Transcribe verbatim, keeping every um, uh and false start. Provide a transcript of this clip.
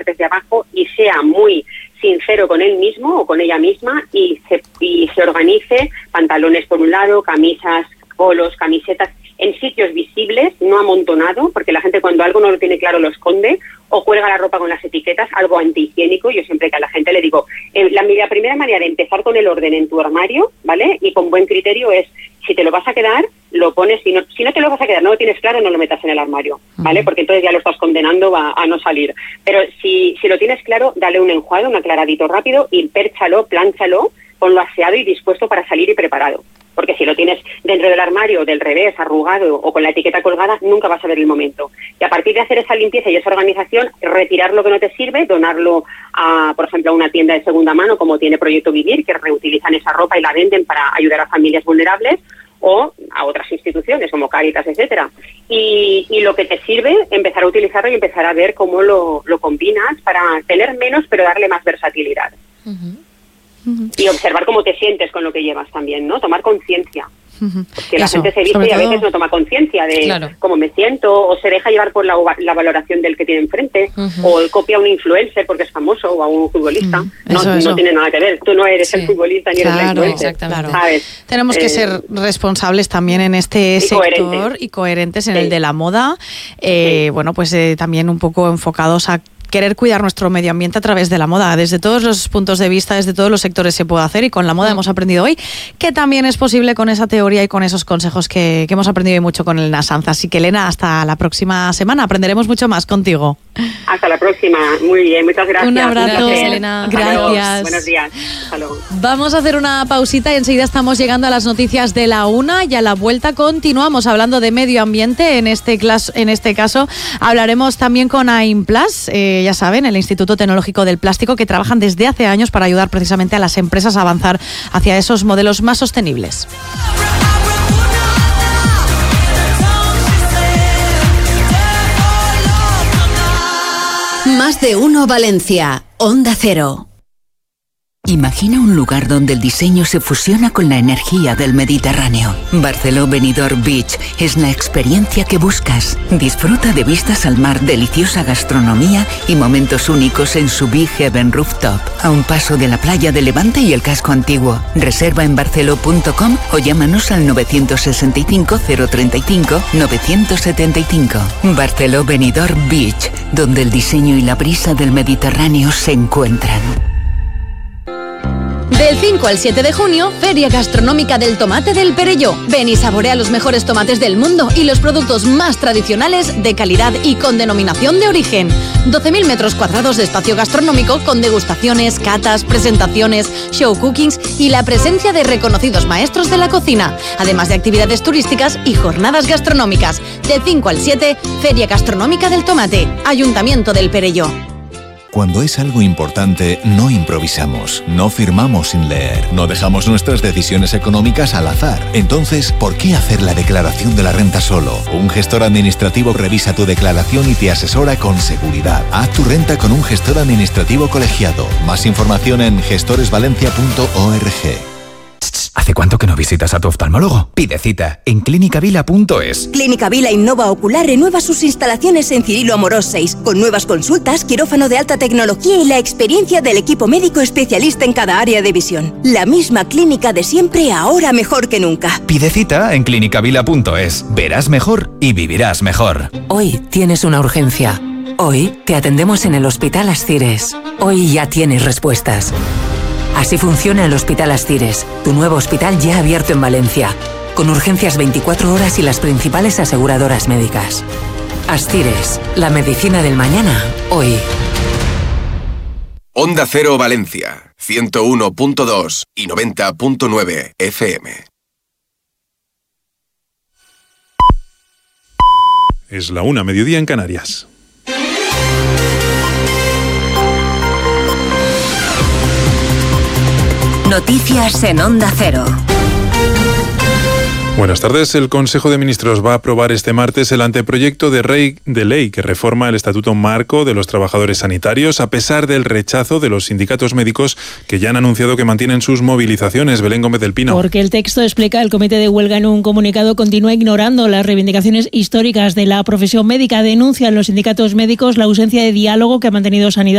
desde abajo y sea muy sincero con él mismo o con ella misma y se, y se organice pantalones por un lado, camisas, polos, camisetas, en sitios visibles, no amontonado, porque la gente cuando algo no lo tiene claro lo esconde, o cuelga la ropa con las etiquetas, algo antihigiénico. Yo siempre que a la gente le digo, eh, la, la primera manera de empezar con el orden en tu armario, ¿vale? Y con buen criterio es, si te lo vas a quedar, lo pones, si no, si no te lo vas a quedar, no lo tienes claro, no lo metas en el armario, ¿vale? Porque entonces ya lo estás condenando a, a no salir. Pero si, si lo tienes claro, dale un enjuague, un aclaradito rápido, y pérchalo, plánchalo, ponlo aseado y dispuesto para salir y preparado. Porque si lo tienes dentro del armario, del revés, arrugado o con la etiqueta colgada, nunca vas a ver el momento. Y a partir de hacer esa limpieza y esa organización, retirar lo que no te sirve, donarlo a, por ejemplo, a una tienda de segunda mano, como tiene Proyecto Vivir, que reutilizan esa ropa y la venden para ayudar a familias vulnerables, o a otras instituciones como Cáritas, etcétera. Y, y lo que te sirve, empezar a utilizarlo y empezar a ver cómo lo, lo combinas para tener menos, pero darle más versatilidad. Uh-huh. Y observar cómo te sientes con lo que llevas también, ¿no? Tomar conciencia. Uh-huh. Que la Eso, gente se viste y a veces no toma conciencia de claro. cómo me siento, o se deja llevar por la, la valoración del que tiene enfrente, uh-huh. o copia a un influencer porque es famoso, o a un futbolista. Uh-huh. No, eso, eso. no tiene nada que ver. Tú no eres sí. el futbolista ni claro, eres la influencer. Exactamente. ¿Sabes? Tenemos que eh, ser responsables también en este y sector coherentes. y coherentes en sí. el de la moda. Eh, sí. Bueno, pues eh, también un poco enfocados a querer cuidar nuestro medio ambiente a través de la moda. Desde todos los puntos de vista, desde todos los sectores se puede hacer, y con la moda hemos aprendido hoy que también es posible con esa teoría y con esos consejos que, que hemos aprendido hoy mucho con Elena Sanz. Así que, Elena, hasta la próxima semana. Aprenderemos mucho más contigo. Hasta la próxima. Muy bien, muchas gracias. Un abrazo, gracias, Elena. Gracias. Buenos días. Hasta luego. Vamos a hacer una pausita y enseguida estamos llegando a las noticias de la una, y a la vuelta continuamos hablando de medio ambiente. En este, clas- en este caso hablaremos también con AIMPLAS, eh, ya saben, el Instituto Tecnológico del Plástico, que trabajan desde hace años para ayudar precisamente a las empresas a avanzar hacia esos modelos más sostenibles. Más de uno Valencia, Onda Cero. Imagina un lugar donde el diseño se fusiona con la energía del Mediterráneo. Barceló Benidorm Beach es la experiencia que buscas. Disfruta de vistas al mar, deliciosa gastronomía y momentos únicos en su Big Heaven Rooftop, a un paso de la playa de Levante y el casco antiguo. Reserva en barceló punto com o llámanos al nueve seis cinco, cero tres cinco, nueve siete cinco. Barceló Benidorm Beach, donde el diseño y la brisa del Mediterráneo se encuentran. Del cinco al siete de junio, Feria Gastronómica del Tomate del Perelló. Ven y saborea los mejores tomates del mundo y los productos más tradicionales, de calidad y con denominación de origen. doce mil metros cuadrados de espacio gastronómico con degustaciones, catas, presentaciones, show cookings y la presencia de reconocidos maestros de la cocina, además de actividades turísticas y jornadas gastronómicas. Del cinco al siete, Feria Gastronómica del Tomate, Ayuntamiento del Perelló. Cuando es algo importante, no improvisamos, no firmamos sin leer, no dejamos nuestras decisiones económicas al azar. Entonces, ¿por qué hacer la declaración de la renta solo? Un gestor administrativo revisa tu declaración y te asesora con seguridad. Haz tu renta con un gestor administrativo colegiado. Más información en gestores valencia punto org. ¿Hace cuánto que no visitas a tu oftalmólogo? Pide cita en clínica vila punto es. Clínica Vila Innova Ocular renueva sus instalaciones en Cirilo Amorós seis, con nuevas consultas, quirófano de alta tecnología y la experiencia del equipo médico especialista en cada área de visión. La misma clínica de siempre, ahora mejor que nunca. Pide cita en clínica vila punto es. Verás mejor y vivirás mejor. Hoy tienes una urgencia. Hoy te atendemos en el Hospital Ascires. Hoy ya tienes respuestas. Así funciona el Hospital Ascires, tu nuevo hospital ya abierto en Valencia, con urgencias veinticuatro horas y las principales aseguradoras médicas. Ascires, la medicina del mañana, hoy. Onda Cero Valencia, ciento uno punto dos y noventa punto nueve F M. Es la una, mediodía en Canarias. Noticias en Onda Cero. Buenas tardes. El Consejo de Ministros va a aprobar este martes el anteproyecto de, rey, de ley que reforma el Estatuto Marco de los Trabajadores Sanitarios, a pesar del rechazo de los sindicatos médicos, que ya han anunciado que mantienen sus movilizaciones. Belén Gómez del Pino. Porque el texto, explica el Comité de Huelga en un comunicado, continúa ignorando las reivindicaciones históricas de la profesión médica. Denuncian los sindicatos médicos la ausencia de diálogo que ha mantenido Sanidad